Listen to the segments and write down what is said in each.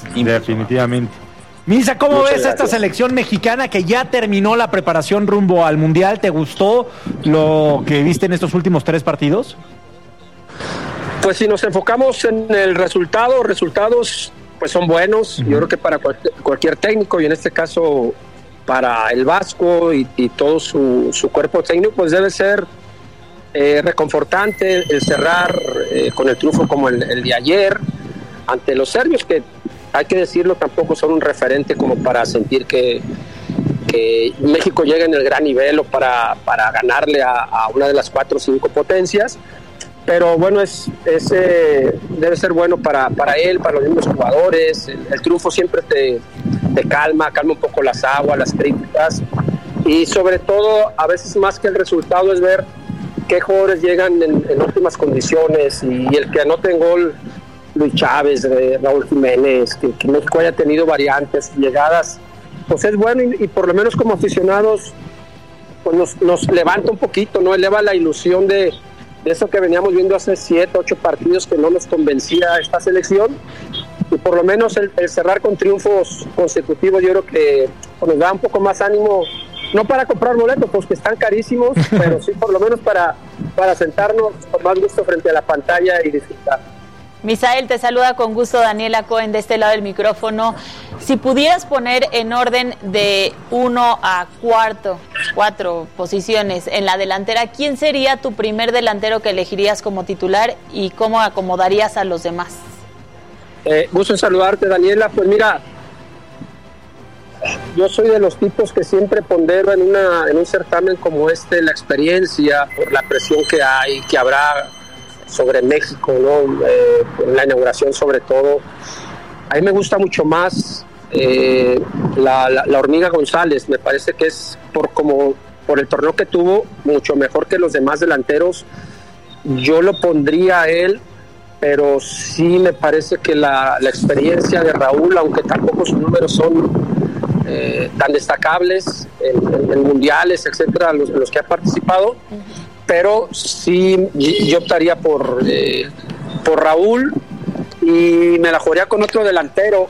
Definitivamente. Misa, ¿cómo Muchas ves gracias. esta selección mexicana que ya terminó la preparación rumbo al Mundial? ¿Te gustó lo que viste en estos últimos 3 partidos? Pues si nos enfocamos en el resultados pues son buenos. Yo creo que para cualquier técnico, y en este caso para el Vasco y todo su cuerpo técnico, pues debe ser reconfortante el cerrar con el triunfo como el de ayer ante los serbios, que hay que decirlo, tampoco son un referente como para sentir que México llega en el gran nivel o para ganarle a una de las 4 o 5 potencias. Pero bueno, debe ser bueno para él, para los mismos jugadores. El triunfo siempre te calma un poco las aguas, las críticas, y sobre todo, a veces más que el resultado, es ver qué jugadores llegan en óptimas condiciones, y el que anote en gol Luis Chávez, Raúl Jiménez, que México haya tenido variantes y llegadas, pues es bueno, y por lo menos como aficionados pues nos levanta un poquito, ¿no? Eleva la ilusión de eso que veníamos viendo hace 7, 8 partidos que no nos convencía esta selección, y por lo menos el cerrar con triunfos consecutivos, yo creo que nos da un poco más ánimo, no para comprar boletos, pues que están carísimos, pero sí por lo menos para sentarnos con más gusto frente a la pantalla y disfrutar. Misael, te saluda con gusto Daniela Cohen de este lado del micrófono. Si pudieras poner en orden de 1 a 4 posiciones en la delantera, ¿quién sería tu primer delantero que elegirías como titular y cómo acomodarías a los demás? Gusto en saludarte, Daniela. Pues mira, yo soy de los tipos que siempre pondero en un certamen como este la experiencia, por la presión que habrá sobre México, ¿no? En la inauguración sobre todo. A mí me gusta mucho más la Hormiga González. Me parece que es por el torneo que tuvo, mucho mejor que los demás delanteros. Yo lo pondría a él, pero sí me parece que la experiencia de Raúl, aunque tampoco sus números son tan destacables en mundiales, etcétera, los que ha participado, pero sí yo optaría por Raúl, y me la jugaría con otro delantero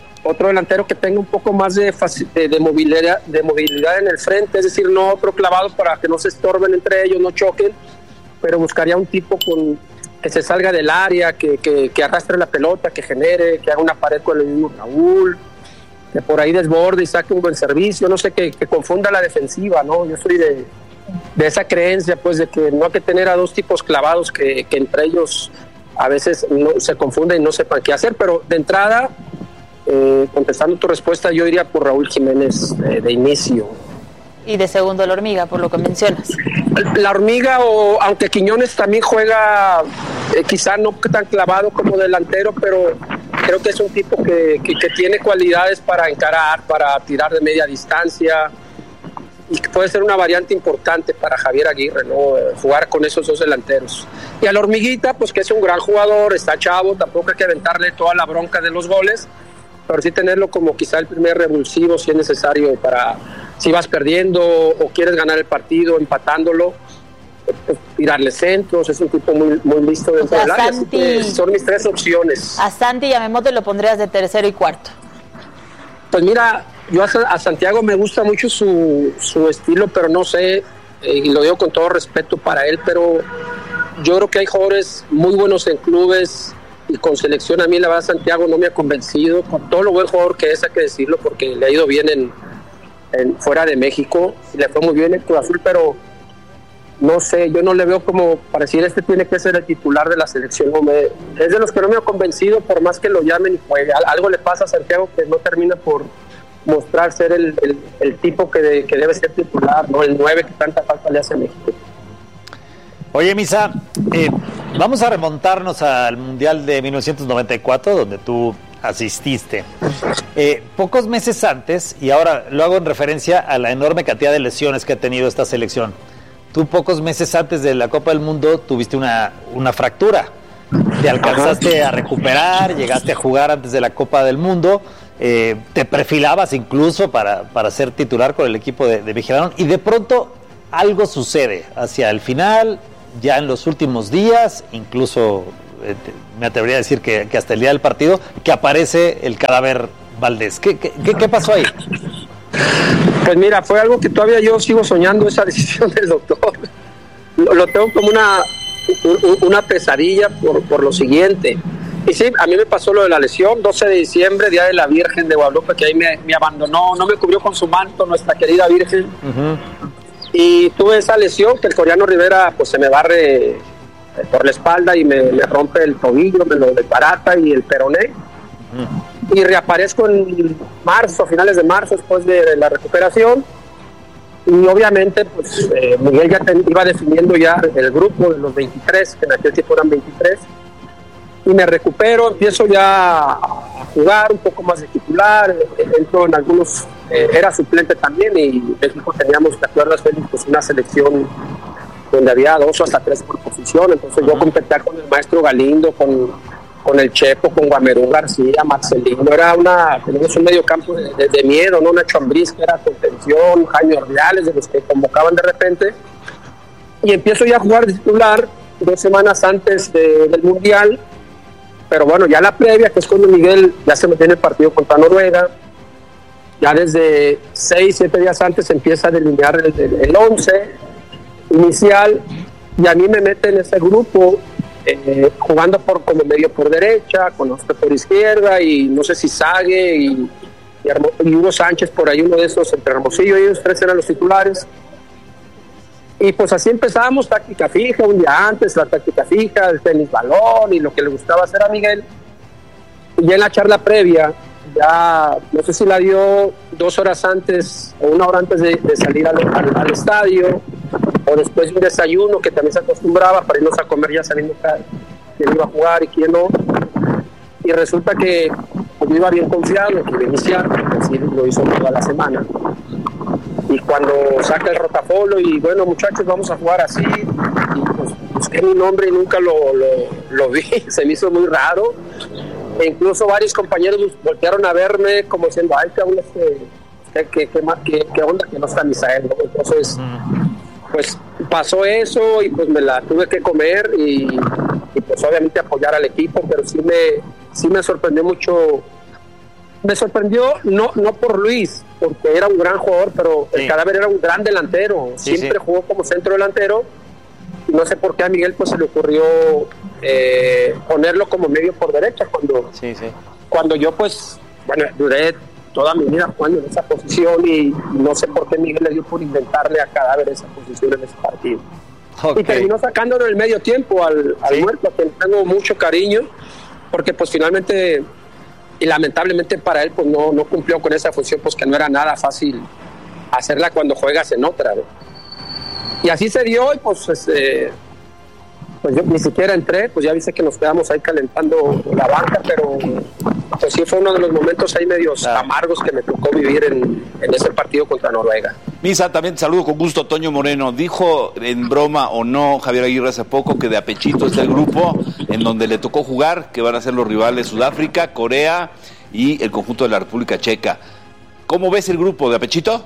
que tenga un poco más de movilidad en el frente, es decir, no otro clavado para que no se estorben entre ellos, no choquen, pero buscaría un tipo que se salga del área, que arrastre la pelota, que genere, que haga una pared con el mismo Raúl, que por ahí desborde y saque un buen servicio, no sé, que confunda la defensiva, ¿no? Yo soy de esa creencia, pues, de que no hay que tener a 2 tipos clavados que entre ellos a veces no se confunden y no sepan qué hacer, pero de entrada, contestando tu respuesta, yo iría por Raúl Jiménez de inicio. Y de segundo la Hormiga, por lo que mencionas. La Hormiga, aunque Quiñones también juega, quizá no tan clavado como delantero, pero creo que es un tipo que tiene cualidades para encarar, para tirar de media distancia, y que puede ser una variante importante para Javier Aguirre, ¿no? Jugar con esos 2 delanteros. Y a la Hormiguita, pues que es un gran jugador, está chavo, tampoco hay que aventarle toda la bronca de los goles, pero sí tenerlo como quizá el primer revulsivo si es necesario, para si vas perdiendo o quieres ganar el partido empatándolo, pues, tirarle centros. Es un tipo muy, muy listo dentro del área, así que son mis 3 opciones. A Santi Yamemoto lo pondrías de tercero y cuarto. Pues mira, yo a Santiago me gusta mucho su estilo, pero no sé, y lo digo con todo respeto para él, pero yo creo que hay jugadores muy buenos en clubes y con selección. A mí la verdad Santiago no me ha convencido, con todo lo buen jugador que es, hay que decirlo, porque le ha ido bien fuera de México, le fue muy bien en Cruz Azul, pero no sé, yo no le veo como para decir tiene que ser el titular de la selección. Es de los que no me ha convencido, por más que lo llamen y juegue. Algo le pasa a Santiago que no termina por mostrar ser el tipo que debe ser titular, ¿no? El 9 que tanta falta le hace a México. Oye, Misa, vamos a remontarnos al Mundial de 1994, donde tú asististe. Pocos meses antes, y ahora lo hago en referencia a la enorme cantidad de lesiones que ha tenido esta selección, tú pocos meses antes de la Copa del Mundo tuviste una fractura. Te alcanzaste a recuperar, llegaste a jugar antes de la Copa del Mundo, te perfilabas incluso para ser titular con el equipo de Vigilarón, y de pronto algo sucede hacia el final, ya en los últimos días, incluso me atrevería a decir que hasta el día del partido, que aparece el cadáver Valdés. ¿Qué pasó ahí? Pues mira, fue algo que todavía yo sigo soñando, esa decisión del doctor. Lo tengo como una pesadilla por lo siguiente. Y sí, a mí me pasó lo de la lesión, 12 de diciembre, Día de la Virgen de Guadalupe, que ahí me abandonó, no me cubrió con su manto nuestra querida Virgen. Uh-huh. Y tuve esa lesión que el coreano Rivera pues se me barre por la espalda y me rompe el tobillo, me lo desbarata y el peroné. Uh-huh. Y reaparezco en marzo, a finales de marzo, después de la recuperación. Y obviamente pues Miguel ya iba definiendo ya el grupo de los 23, que en aquel tiempo eran 23. Y me recupero, empiezo ya a jugar un poco más de titular, entro en algunos, era suplente también, y México teníamos, ¿te acuerdas, Félix? Pues una selección donde había 2 o hasta 3 por posición, entonces yo competía con el maestro Galindo, con el Chepo, con Guamerú García, Marcelino, teníamos un medio campo de miedo, ¿no? Nacho Ambriz, que era contención, Jaime Ordiales, de los que convocaban de repente, y empiezo ya a jugar de titular 2 semanas antes del Mundial. Pero bueno, ya la previa, que es cuando Miguel ya se metió en el partido contra Noruega, ya desde 6-7 días antes empieza a delinear el 11 inicial, y a mí me mete en ese grupo, jugando como medio por derecha, con Oscar por izquierda, y no sé si Sague y Hugo Sánchez por ahí, uno de esos, entre Hermosillo y ellos 3 eran los titulares. Y pues así empezamos, táctica fija, un día antes, la táctica fija, el tenis balón y lo que le gustaba hacer a Miguel. Y ya en la charla previa, ya no sé si la dio 2 horas antes o 1 hora antes de salir al estadio, o después de un desayuno que también se acostumbraba para irnos a comer ya sabiendo quién iba a jugar y quién no. Y resulta que pues, yo iba bien confiado que iba a iniciar, así lo hizo toda la semana. Y cuando saca el rotafolo y bueno, muchachos, vamos a jugar así, y pues busqué mi nombre y nunca lo vi, se me hizo muy raro, e incluso varios compañeros voltearon a verme como diciendo, ay, ¿qué onda que no está Misael, ¿no? Entonces pues pasó eso y pues me la tuve que comer y pues obviamente apoyar al equipo, pero sí me sorprendió mucho. Me sorprendió no por Luis, porque era un gran jugador, pero sí. El cadáver era un gran delantero, siempre jugó como centro delantero, y no sé por qué a Miguel pues se le ocurrió ponerlo como medio por derecha, cuando yo pues, bueno, duré toda mi vida jugando en esa posición y no sé por qué Miguel le dio por inventarle a Cadáver esa posición en ese partido. Okay. Y terminó sacándolo en el medio tiempo al muerto, a quien tengo mucho cariño, porque pues finalmente... Y lamentablemente para él pues no cumplió con esa función, pues que no era nada fácil hacerla cuando juegas en otra, ¿no? Y así se dio y pues pues yo ni siquiera entré, pues ya viste que nos quedamos ahí calentando la banca, pero pues sí fue uno de los momentos ahí medios amargos que me tocó vivir en ese partido contra Noruega. Misa, también te saludo con gusto, Toño Moreno. Dijo en broma o no Javier Aguirre hace poco que de apechito está el grupo en donde le tocó jugar, que van a ser los rivales Sudáfrica, Corea y el conjunto de la República Checa. ¿Cómo ves el grupo de apechito?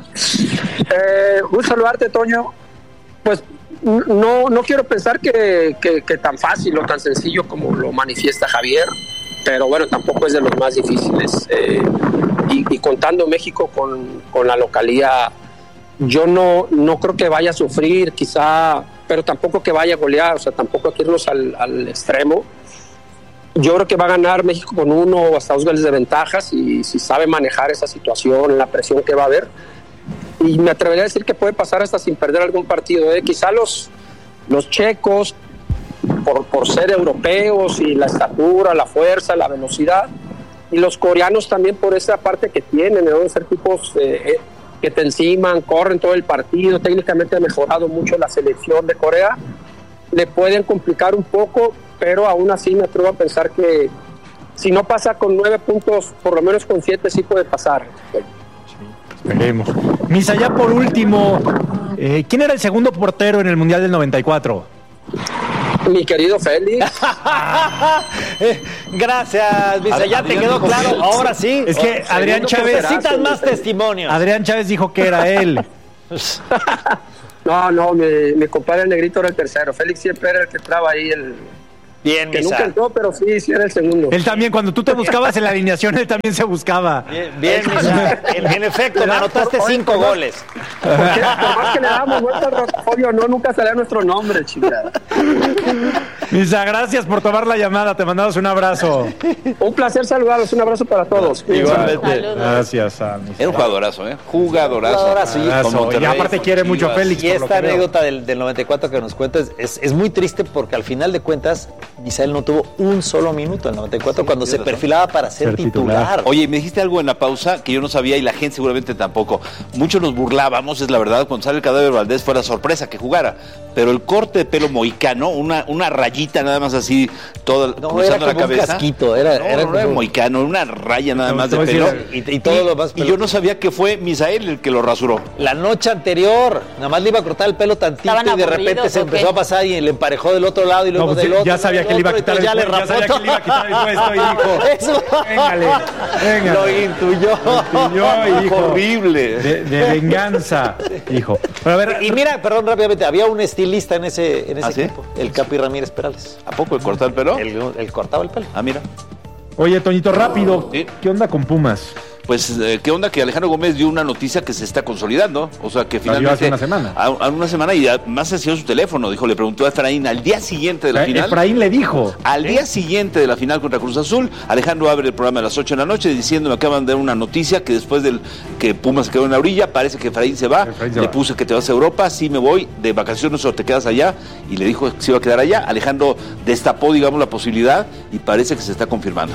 Un saludarte, Toño. Pues no quiero pensar que tan fácil o tan sencillo como lo manifiesta Javier, pero bueno, tampoco es de los más difíciles. Y contando México con la localía, yo no creo que vaya a sufrir, quizá, pero tampoco que vaya a golear, o sea, tampoco hay que irnos al extremo. Yo creo que va a ganar México con 1 o hasta 2 goles de ventajas, y si sabe manejar esa situación, la presión que va a haber. Y me atrevería a decir que puede pasar hasta sin perder algún partido. Quizá los checos, por ser europeos y la estatura, la fuerza, la velocidad, y los coreanos también por esa parte que tienen, de ser tipos que te enciman, corren todo el partido. Técnicamente ha mejorado mucho la selección de Corea, le pueden complicar un poco, pero aún así me atrevo a pensar que si no pasa con 9 puntos, por lo menos con 7 sí puede pasar. Esperemos. Misa, ya por último, ¿quién era el segundo portero en el Mundial del 94? Mi querido Félix. Gracias, Misa, ya te quedó claro. Ahora sí. Es que Adrián Chávez... Necesitas más testimonios. Adrián Chávez dijo que era él. No, mi compadre el negrito era el tercero. Félix siempre era el que entraba ahí, Bien, que Misa. nunca entró, pero sí era el segundo. Él también, cuando tú te buscabas en la alineación, él también se buscaba. Bien, Misa. En efecto, me anotaste 5 goles. Porque por más que le damos vuelta al portafolio, nunca salía nuestro nombre, chingada. Misa, gracias por tomar la llamada. Te mandamos un abrazo. Un placer saludarlos, un abrazo para todos. Igualmente. Saludos. Gracias a Misa. Era un jugadorazo, ¿eh? Jugadorazo. Jugadorazo, y- Con Monterrey, Y aparte con quiere mucho a Chivas. Félix. Y por lo esta que veo. anécdota del 94 que nos cuentas es muy triste porque al final de cuentas Misael no tuvo un solo minuto en el 94 cuando se tienes razón. perfilaba para ser Ser titular. titular. Oye, me dijiste algo en la pausa que yo no sabía y la gente seguramente tampoco. Muchos nos burlábamos, es la verdad, cuando sale el cadáver Valdés fue la sorpresa que jugara. Pero el corte de pelo mohicano, una rayita nada más así, toda No, cruzando era la como un cabeza. casquito, era era como- mohicano, una raya nada Te más de voy a pelo. decir, y todo lo más Y yo no sabía que fue Misael el que lo rasuró. La noche anterior, nada más le iba a cortar el pelo tantito ¿Estaban y de repente aburridos se o empezó qué? a pasar y le emparejó del otro lado y luego No, pues del otro. ya sabía del que le iba a otro, quitar y el ya le puesto, ya rapó sabía que todo. le iba a quitar el puesto, hijo. Eso. Véngale, véngale. Lo intuyó. Yo, hijo. Horrible. De venganza, hijo. Pero a ver, Y mira, perdón, rápidamente, había un estilista en ese ¿Ah, sí? equipo, el Capi Ramírez Perales. ¿A poco el cortar el pelo? Él cortaba el pelo. Ah, mira. oye, Toñito, rápido. Sí. ¿Qué onda con Pumas? Pues, ¿qué onda? Que Alejandro Gómez dio una noticia que se está consolidando. O sea, que dio finalmente. hace una semana. A una semana y además ha sido su teléfono. Dijo, le preguntó a Efraín al día siguiente de la final. Efraín le dijo. Al día siguiente de la final contra Cruz Azul, Alejandro abre el programa a las 8 de la noche diciendo, me acaban de dar una noticia que después del que Pumas quedó en la orilla, parece que Efraín se va. Efraín se Le va. puse que te vas a Europa, sí me voy de vacaciones o te quedas allá. Y le dijo que se iba a quedar allá. Alejandro destapó, digamos, la posibilidad y parece que se está confirmando.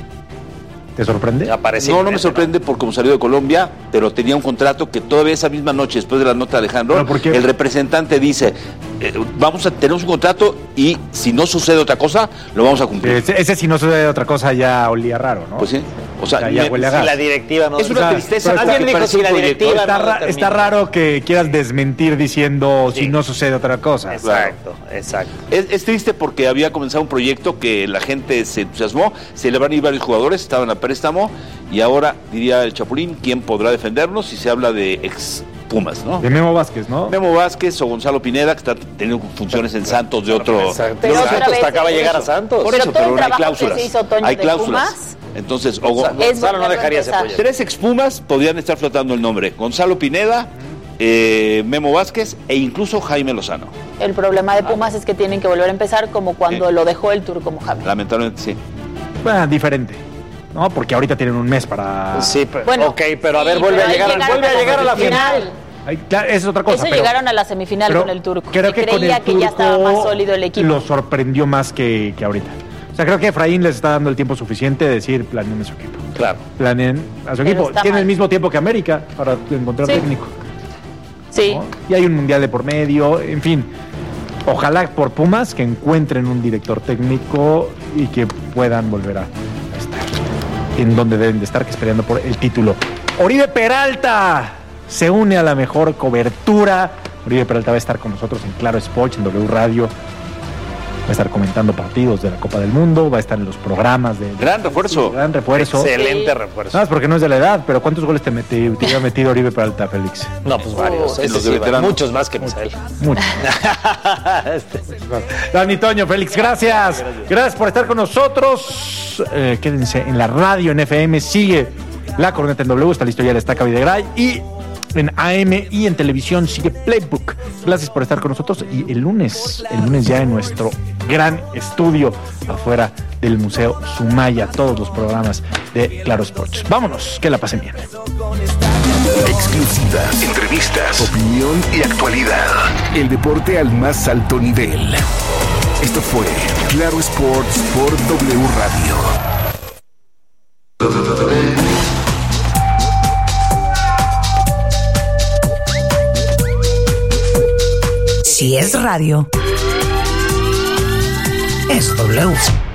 ¿Te sorprende? Aparece No me inminente, sorprende por cómo salió de Colombia, pero tenía un contrato que todavía esa misma noche, después de la nota de Alejandro, ¿Pero por qué? el representante dice, tenemos un contrato y si no sucede otra cosa, lo vamos a cumplir. Ese si no sucede otra cosa ya olía raro, ¿no? Pues sí. O sea, Ya huele a gas. Si la directiva no. Es una O sea, tristeza. pero porque alguien dijo parece si la un proyecto. directiva Está, no está determina. raro que quieras desmentir diciendo Sí. si no sucede otra cosa. Exacto, exacto. Es triste porque había comenzado un proyecto que la gente se entusiasmó, se le van a ir varios jugadores, estaban a préstamo y ahora, diría el Chapulín, ¿quién podrá defendernos si se habla de ex Pumas, ¿no? De Memo Vázquez, ¿no? Memo Vázquez o Gonzalo Pineda, que está teniendo funciones en Santos de otro... Exacto. Pero otra Santos vez, acaba de llegar a eso. Santos. Por Pero eso, todo el pero hay trabajo que cláusulas. se hizo, Toño, Hay de cláusulas. Pumas, Entonces, Gonzalo es no volverlo dejaría a ese empezar. proyecto. 3 ex Pumas podrían estar flotando el nombre. Gonzalo Pineda, Memo Vázquez e incluso Jaime Lozano. El problema de Pumas es que tienen que volver a empezar como cuando Sí. lo dejó el Turco Mohamed. Lamentablemente sí. Bueno, diferente. ¿No? Porque ahorita tienen un mes para. Sí, pero, Bueno, ok, pero a ver, sí, vuelve pero a ahí llegar, llegaron vuelve a llegar a la final. Ay, claro, esa es otra cosa. Eso pero- llegaron a la semifinal pero con el Turco. Creo y que con creía el que ya estaba Turco más sólido el equipo. Lo sorprendió más que ahorita. O sea, creo que Efraín les está dando el tiempo suficiente de decir, planeen a su equipo. Claro. Planeen a su Pero equipo. está Tiene mal. el mismo tiempo que América para encontrar Sí. técnico. Sí. ¿no? Y hay un mundial de por medio, en fin. Ojalá por Pumas que encuentren un director técnico y que puedan volver a estar en donde deben de estar, que es peleando por el título. Oribe Peralta se une a la mejor cobertura. Oribe Peralta va a estar con nosotros en Claro Sports, en W Radio. Va a estar comentando partidos de la Copa del Mundo, va a estar en los programas de... Gran refuerzo. Gran refuerzo. Excelente Sí. refuerzo. Nada más porque no es de la edad, pero ¿cuántos goles te había metido Oribe Peralta, Félix? No, pues varios. En Ese los de sí, veteranos. muchos más que Misael. Mucho. Dani Toño, Félix, gracias. Gracias por estar con nosotros. Quédense en la radio, en FM. Sigue La Corneta en W. Está listo ya el Estaca Videgaray. Y en AM y en televisión sigue Playbook. Gracias por estar con nosotros. Y el lunes ya en nuestro gran estudio afuera del Museo Sumaya. Todos los programas de Claro Sports. Vámonos, que la pasen bien. Exclusivas, entrevistas, opinión y actualidad. El deporte al más alto nivel. Esto fue Claro Sports por W Radio. Si es radio, es W.